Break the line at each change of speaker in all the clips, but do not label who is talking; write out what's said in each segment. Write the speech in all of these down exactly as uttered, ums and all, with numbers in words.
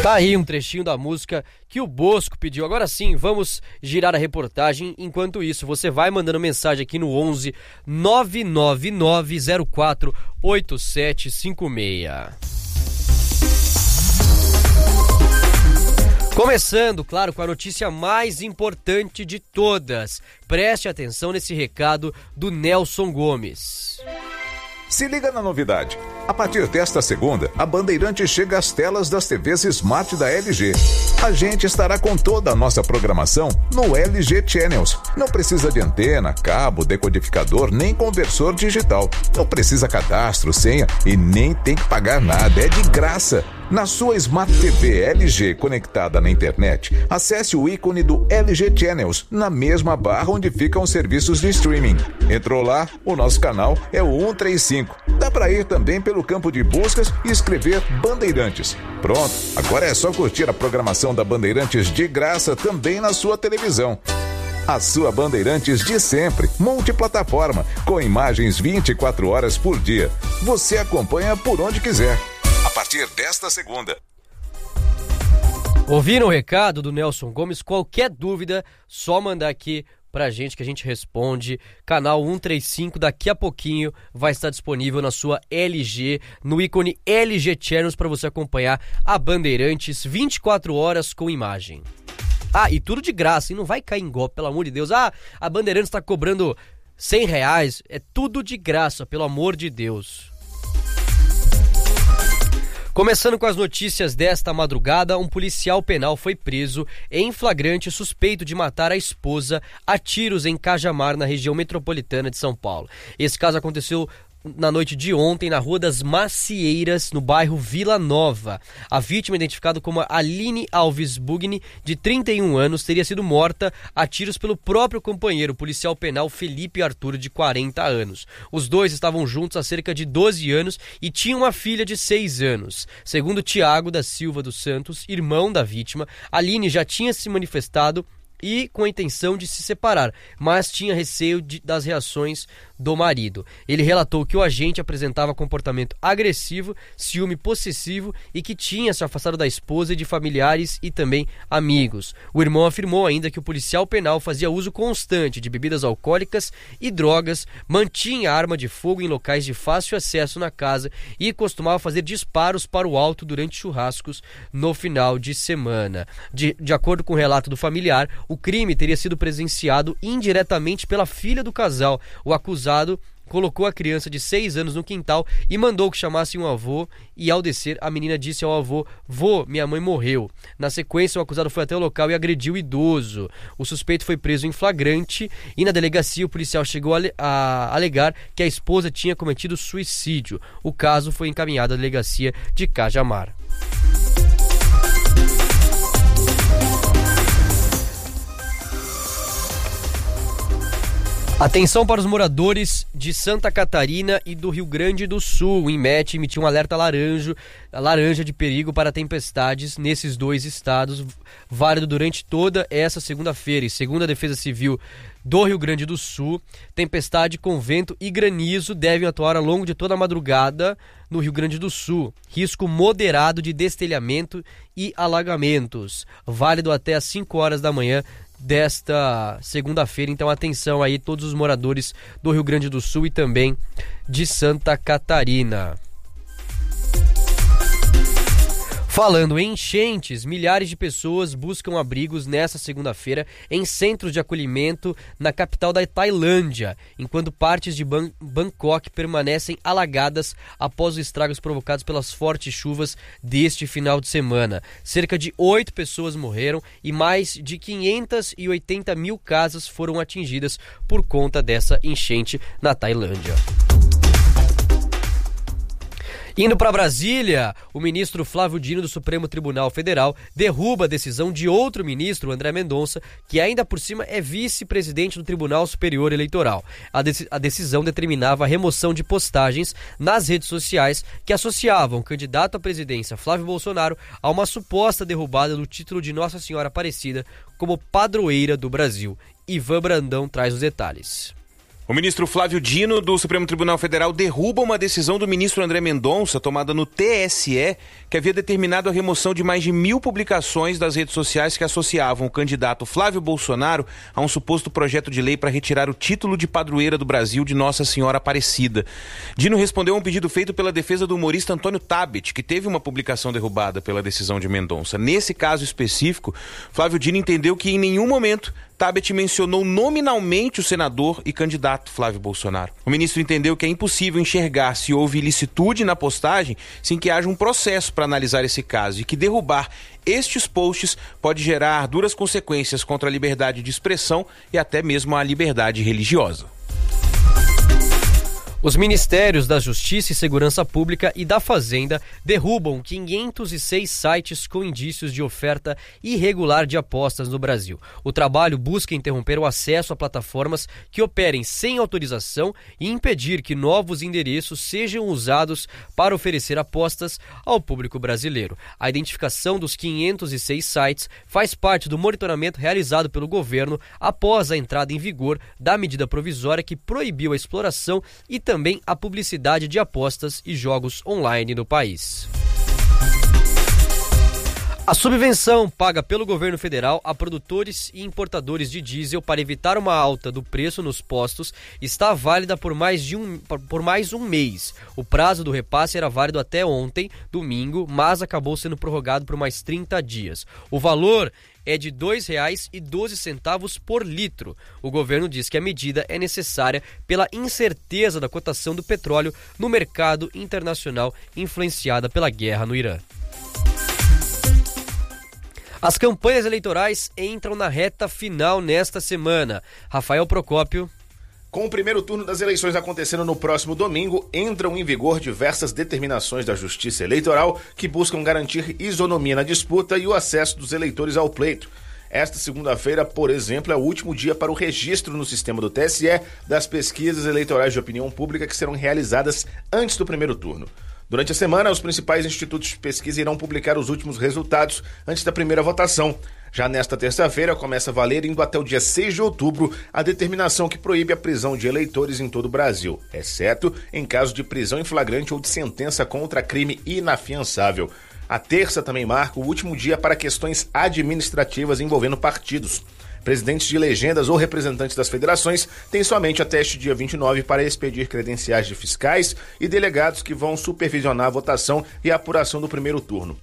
Tá aí um trechinho da música que o Bosco pediu. Agora sim, vamos girar a reportagem. Enquanto isso, você vai mandando mensagem aqui no onze nove nove nove zero quatro oito sete cinco seis. Começando, claro, com a notícia mais importante de todas. Preste atenção nesse recado do Nelson Gomes.
Se liga na novidade. A partir desta segunda, a Bandeirantes chega às telas das T Vs Smart da L G. A gente estará com toda a nossa programação no L G Channels. Não precisa de antena, cabo, decodificador, nem conversor digital. Não precisa cadastro, senha e nem tem que pagar nada. É de graça. Na sua Smart T V L G conectada na internet, acesse o ícone do L G Channels na mesma barra onde ficam os serviços de streaming. Entrou lá, o nosso canal é o cento e trinta e cinco. Dá para ir também pelo campo de buscas e escrever Bandeirantes. Pronto, agora é só curtir a programação da Bandeirantes de graça também na sua televisão. A sua Bandeirantes de sempre, multiplataforma, com imagens vinte e quatro horas por dia. Você acompanha por onde quiser. A partir desta segunda.
Ouviram o recado do Nelson Gomes? Qualquer dúvida, só mandar aqui pra gente que a gente responde. Canal cento e trinta e cinco, daqui a pouquinho vai estar disponível na sua L G, no ícone L G Channels, para você acompanhar a Bandeirantes vinte e quatro horas com imagem. Ah, e tudo de graça, e não vai cair em golpe, pelo amor de Deus. Ah, a Bandeirantes tá cobrando cem reais, é tudo de graça, pelo amor de Deus. Começando com as notícias desta madrugada, um policial penal foi preso em flagrante suspeito de matar a esposa a tiros em Cajamar, na região metropolitana de São Paulo. Esse caso aconteceu na noite de ontem, na Rua das Macieiras, no bairro Vila Nova. A vítima, identificada como Aline Alves Bugni, de trinta e um anos, teria sido morta a tiros pelo próprio companheiro, o policial penal Felipe Arthur, de quarenta anos. Os dois estavam juntos há cerca de doze anos e tinham uma filha de seis anos. Segundo Tiago da Silva dos Santos, irmão da vítima, Aline já tinha se manifestado e com a intenção de se separar, mas tinha receio de, das reações do marido. Ele relatou que o agente apresentava comportamento agressivo, ciúme possessivo e que tinha se afastado da esposa e de familiares e também amigos. O irmão afirmou ainda que o policial penal fazia uso constante de bebidas alcoólicas e drogas, mantinha arma de fogo em locais de fácil acesso na casa e costumava fazer disparos para o alto durante churrascos no final de semana. De, de acordo com o relato do familiar, o crime teria sido presenciado indiretamente pela filha do casal. O acusado colocou a criança de seis anos no quintal e mandou que chamassem um avô, e ao descer a menina disse ao avô: "Vô, minha mãe morreu". Na sequência, o acusado foi até o local e agrediu o idoso. O suspeito foi preso em flagrante e na delegacia o policial chegou a, a alegar que a esposa tinha cometido suicídio. O caso foi encaminhado à delegacia de Cajamar. Atenção para os moradores de Santa Catarina e do Rio Grande do Sul. O INMET emitiu um alerta laranja, laranja de perigo para tempestades nesses dois estados, válido durante toda essa segunda-feira. E segundo a Defesa Civil do Rio Grande do Sul, tempestade com vento e granizo devem atuar ao longo de toda a madrugada no Rio Grande do Sul. Risco moderado de destelhamento e alagamentos, válido até às cinco horas da manhã desta segunda-feira. Então atenção aí todos os moradores do Rio Grande do Sul e também de Santa Catarina. Falando em enchentes, milhares de pessoas buscam abrigos nesta segunda-feira em centros de acolhimento na capital da Tailândia, enquanto partes de Ban- Bangkok permanecem alagadas após os estragos provocados pelas fortes chuvas deste final de semana. Cerca de oito pessoas morreram e mais de quinhentas e oitenta mil casas foram atingidas por conta dessa enchente na Tailândia. Indo para Brasília, o ministro Flávio Dino do Supremo Tribunal Federal derruba a decisão de outro ministro, André Mendonça, que ainda por cima é vice-presidente do Tribunal Superior Eleitoral. A, de- a decisão determinava a remoção de postagens nas redes sociais que associavam o candidato à presidência Flávio Bolsonaro a uma suposta derrubada do título de Nossa Senhora Aparecida como padroeira do Brasil. Ivan Brandão traz os detalhes.
O ministro Flávio Dino, do Supremo Tribunal Federal, derruba uma decisão do ministro André Mendonça, tomada no T S E, que havia determinado a remoção de mais de mil publicações das redes sociais que associavam o candidato Flávio Bolsonaro a um suposto projeto de lei para retirar o título de padroeira do Brasil de Nossa Senhora Aparecida. Dino respondeu a um pedido feito pela defesa do humorista Antônio Tabet, que teve uma publicação derrubada pela decisão de Mendonça. Nesse caso específico, Flávio Dino entendeu que em nenhum momento Tabet mencionou nominalmente o senador e candidato Flávio Bolsonaro. O ministro entendeu que é impossível enxergar se houve ilicitude na postagem sem que haja um processo para analisar esse caso e que derrubar estes posts pode gerar duras consequências contra a liberdade de expressão e até mesmo a liberdade religiosa.
Os Ministérios da Justiça e Segurança Pública e da Fazenda derrubam quinhentos e seis sites com indícios de oferta irregular de apostas no Brasil. O trabalho busca interromper o acesso a plataformas que operem sem autorização e impedir que novos endereços sejam usados para oferecer apostas ao público brasileiro. A identificação dos quinhentos e seis sites faz parte do monitoramento realizado pelo governo após a entrada em vigor da medida provisória que proibiu a exploração e também também a publicidade de apostas e jogos online no país. A subvenção paga pelo governo federal a produtores e importadores de diesel para evitar uma alta do preço nos postos está válida por mais, de um, por mais um mês. O prazo do repasse era válido até ontem, domingo, mas acabou sendo prorrogado por mais trinta dias. O valor é de dois reais e doze centavos por litro. O governo diz que a medida é necessária pela incerteza da cotação do petróleo no mercado internacional influenciada pela guerra no Irã. As campanhas eleitorais entram na reta final nesta semana. Rafael Procópio.
Com o primeiro turno das eleições acontecendo no próximo domingo, entram em vigor diversas determinações da Justiça Eleitoral que buscam garantir isonomia na disputa e o acesso dos eleitores ao pleito. Esta segunda-feira, por exemplo, é o último dia para o registro no sistema do T S E das pesquisas eleitorais de opinião pública que serão realizadas antes do primeiro turno. Durante a semana, os principais institutos de pesquisa irão publicar os últimos resultados antes da primeira votação. Já nesta terça-feira, começa a valer, indo até o dia seis de outubro, a determinação que proíbe a prisão de eleitores em todo o Brasil, exceto em caso de prisão em flagrante ou de sentença contra crime inafiançável. A terça também marca o último dia para questões administrativas envolvendo partidos. Presidentes de legendas ou representantes das federações têm somente até este dia vinte e nove para expedir credenciais de fiscais e delegados que vão supervisionar a votação e a apuração do primeiro turno.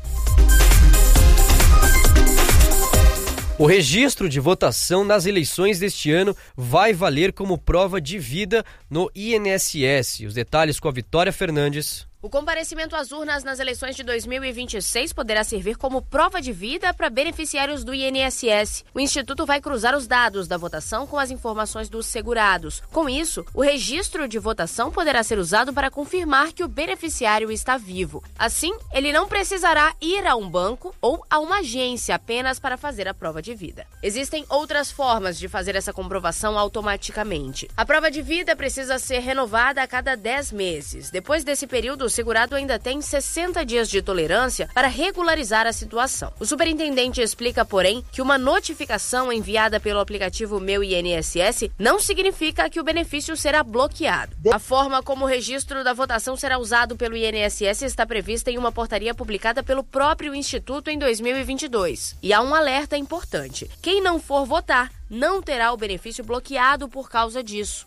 O registro de votação nas eleições deste ano vai valer como prova de vida no I N S S. Os detalhes com a Vitória Fernandes.
O comparecimento às urnas nas eleições de dois mil e vinte e seis poderá servir como prova de vida para beneficiários do I N S S. O Instituto vai cruzar os dados da votação com as informações dos segurados. Com isso, o registro de votação poderá ser usado para confirmar que o beneficiário está vivo. Assim, ele não precisará ir a um banco ou a uma agência apenas para fazer a prova de vida. Existem outras formas de fazer essa comprovação automaticamente. A prova de vida precisa ser renovada a cada dez meses. Depois desse período, o segurado ainda tem sessenta dias de tolerância para regularizar a situação. O superintendente explica, porém, que uma notificação enviada pelo aplicativo Meu I N S S não significa que o benefício será bloqueado. A forma como o registro da votação será usado pelo I N S S está prevista em uma portaria publicada pelo próprio Instituto em dois mil e vinte e dois. E há um alerta importante: quem não for votar não terá o benefício bloqueado por causa disso.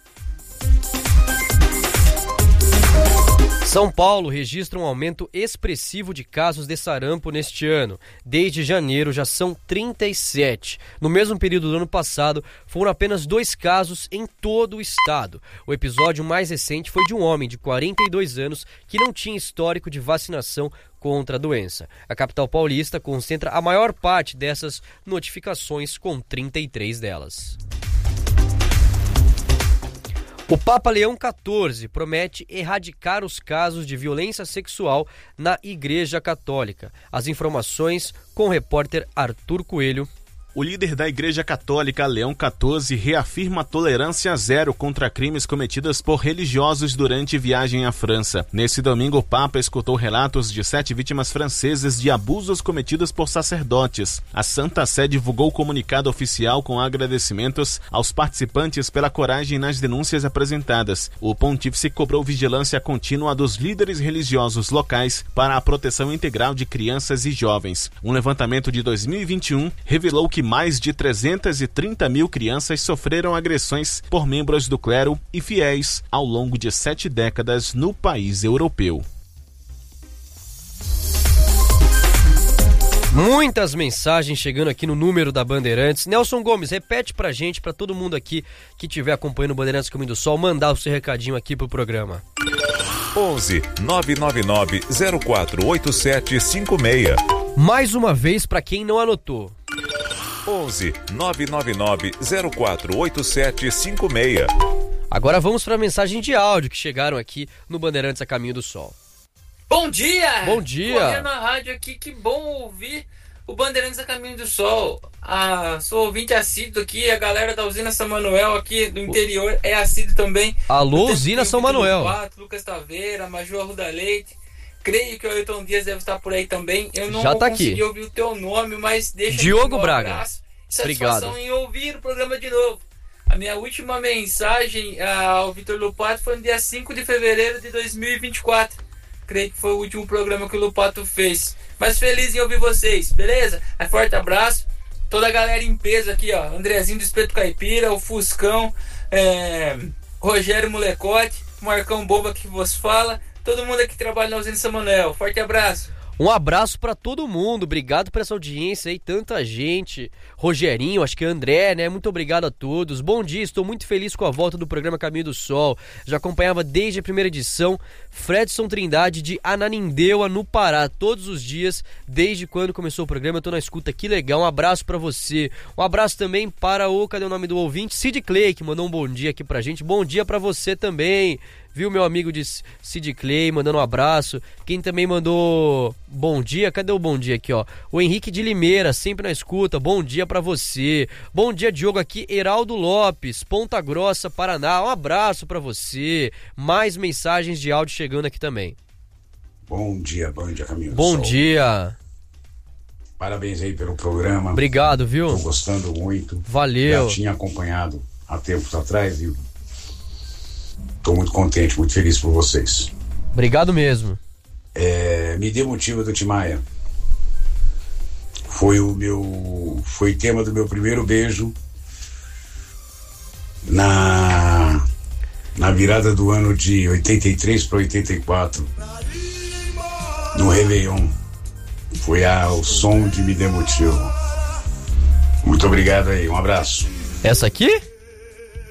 São Paulo registra um aumento expressivo de casos de sarampo neste ano. Desde janeiro já são trinta e sete. No mesmo período do ano passado, foram apenas dois casos em todo o estado. O episódio mais recente foi de um homem de quarenta e dois anos que não tinha histórico de vacinação contra a doença. A capital paulista concentra a maior parte dessas notificações, com trinta e três delas. O Papa Leão quatorze promete erradicar os casos de violência sexual na Igreja Católica. As informações com o repórter Arthur Coelho.
O líder da Igreja Católica, Leão quatorze, reafirma tolerância zero contra crimes cometidos por religiosos durante viagem à França. Nesse domingo, o Papa escutou relatos de sete vítimas francesas de abusos cometidos por sacerdotes. A Santa Sé divulgou comunicado oficial com agradecimentos aos participantes pela coragem nas denúncias apresentadas. O pontífice cobrou vigilância contínua dos líderes religiosos locais para a proteção integral de crianças e jovens. Um levantamento de dois mil e vinte e um revelou que mais de trezentas e trinta mil crianças sofreram agressões por membros do clero e fiéis ao longo de sete décadas no país europeu.
Muitas mensagens chegando aqui no número da Bandeirantes. Nelson Gomes, repete pra gente, pra todo mundo aqui que estiver acompanhando o Bandeirantes Caminho do Sol, mandar o seu recadinho aqui pro programa.
onze nove nove nove zero quatro oito sete cinco seis.
Mais uma vez pra quem não anotou.
onze nove nove nove zero quatro oito sete cinco seis.
Agora vamos para a mensagem de áudio que chegaram aqui no Bandeirantes a Caminho do Sol.
Bom dia!
Bom dia!
Correndo na rádio aqui, que bom ouvir o Bandeirantes a Caminho do Sol. Ah, sou ouvinte assíduo aqui, a galera da Usina São Manuel aqui do interior é assíduo também.
Alô, Usina São Manuel.
Lucas Taveira, Maju Arruda Leite. Creio que o Ailton Dias deve estar por aí também. Eu não
Já
vou
tá
conseguir
aqui.
ouvir o teu nome, mas deixa
Diogo
um
Braga.
abraço. Satisfação
Obrigado.
em ouvir o programa de novo. A minha última mensagem ao Vitor Lupato foi no dia cinco de fevereiro de dois mil e vinte e quatro. Creio que foi o último programa que o Lupato fez. Mas feliz em ouvir vocês, beleza? Um forte abraço. Toda a galera em peso aqui, ó. Andrezinho do Espeto Caipira, o Fuscão, é... Rogério Molecote, Marcão Boba que vos fala. Todo mundo aqui que trabalha na Usina São Manuel. Forte abraço.
Um abraço pra todo mundo, obrigado por essa audiência aí, tanta gente. Rogerinho, acho que é André, né? Muito obrigado a todos. Bom dia, estou muito feliz com a volta do programa Caminho do Sol. Já acompanhava desde a primeira edição. Fredson Trindade de Ananindeua, no Pará, todos os dias, desde quando começou o programa. Eu tô na escuta, que legal. Um abraço pra você. Um abraço também para o, cadê o nome do ouvinte? Sid Clay, que mandou um bom dia aqui pra gente. Bom dia pra você também. Viu, meu amigo de Sid Clay, mandando um abraço. Quem também mandou bom dia, cadê o bom dia aqui, ó? O Henrique de Limeira, sempre na escuta, bom dia pra você. Bom dia, Diogo, aqui, Heraldo Lopes, Ponta Grossa, Paraná, um abraço pra você. Mais mensagens de áudio chegando aqui também.
Bom dia, Band a Caminho do
Bom
Sol.
dia.
Parabéns aí pelo programa.
Obrigado, viu?
Tô gostando muito.
Valeu.
Já tinha acompanhado há tempos atrás e tô muito contente, muito feliz por vocês.
Obrigado mesmo.
É, me dê motivo do Timaya. Foi o meu, foi tema do meu primeiro beijo na na virada do ano de oitenta e três para oitenta e quatro, no Réveillon. Foi a, o som de Me Dê Motivo. Muito obrigado aí, um abraço.
Essa aqui?